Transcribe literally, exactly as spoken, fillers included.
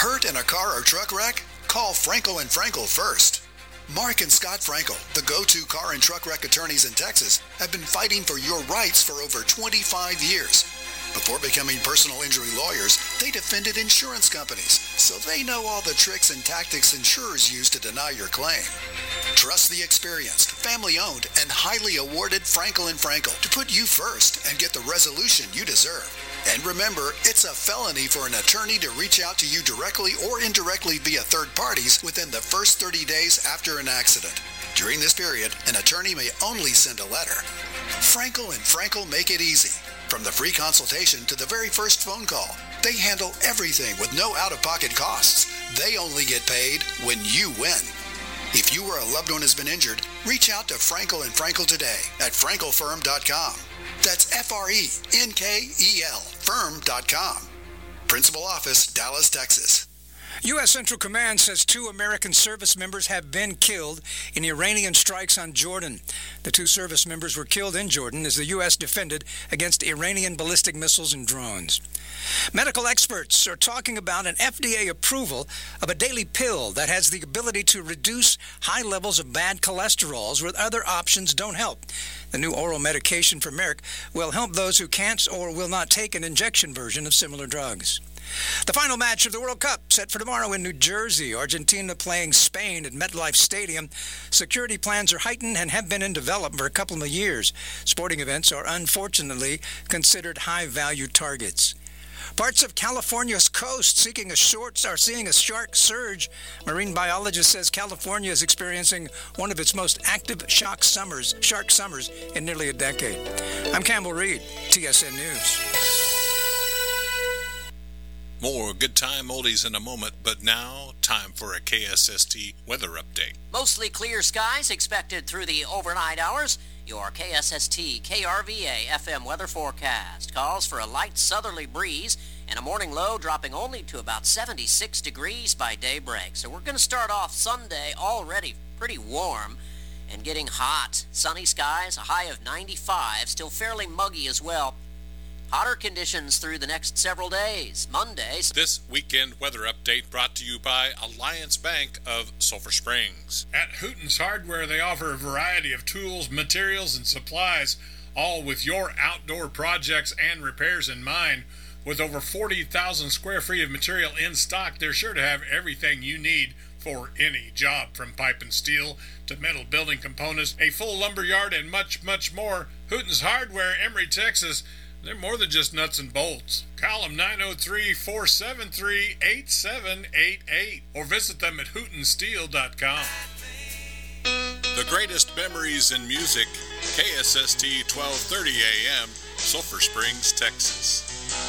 Hurt in a car or truck wreck? Call Frankel and Frankel first. Mark and Scott Frankel, the go-to car and truck wreck attorneys in Texas, have been fighting for your rights for over twenty-five years. Before becoming personal injury lawyers, they defended insurance companies, so they know all the tricks and tactics insurers use to deny your claim. Trust the experienced, family-owned, and highly awarded Frankel and Frankel to put you first and get the resolution you deserve. And remember, it's a felony for an attorney to reach out to you directly or indirectly via third parties within the first thirty days after an accident. During this period, an attorney may only send a letter. Frankel and Frankel make it easy. From the free consultation to the very first phone call, they handle everything with no out-of-pocket costs. They only get paid when you win. If you or a loved one has been injured, reach out to Frankel and Frankel today at frankel firm dot com. That's F R E N K E L firm dot com. Principal office, Dallas, Texas. U S. Central Command says two American service members have been killed in Iranian strikes on Jordan. The two service members were killed in Jordan as the U S defended against Iranian ballistic missiles and drones. Medical experts are talking about an F D A approval of a daily pill that has the ability to reduce high levels of bad cholesterols where other options don't help. The new oral medication from Merck will help those who can't or will not take an injection version of similar drugs. The final match of the World Cup set for tomorrow in New Jersey. Argentina playing Spain at MetLife Stadium. Security plans are heightened and have been in development for a couple of years. Sporting events are unfortunately considered high-value targets. Parts of California's coast seeking a short are seeing a shark surge. Marine biologist says California is experiencing one of its most active shark summers, shark summers in nearly a decade. I'm Campbell Reed, T S N News. More good time oldies in a moment, but now time for a K S S T weather update. Mostly clear skies expected through the overnight hours. Your K S S T K R V A F M weather forecast calls for a light southerly breeze and a morning low dropping only to about seventy-six degrees by daybreak. So we're going to start off Sunday already pretty warm and getting hot. Sunny skies, a high of ninety-five, still fairly muggy as well. Hotter conditions through the next several days. Monday. This weekend weather update brought to you by Alliance Bank of Sulphur Springs. At Hooten's Hardware, they offer a variety of tools, materials, and supplies, all with your outdoor projects and repairs in mind. With over forty thousand square feet of material in stock, they're sure to have everything you need for any job, from pipe and steel to metal building components, a full lumber yard, and much, much more. Hooten's Hardware, Emory, Texas. They're more than just nuts and bolts. Call them nine oh three, four seven three, eight seven eight eight or visit them at hooten steel dot com. The greatest memories in music, K S S T twelve thirty A M, Sulphur Springs, Texas.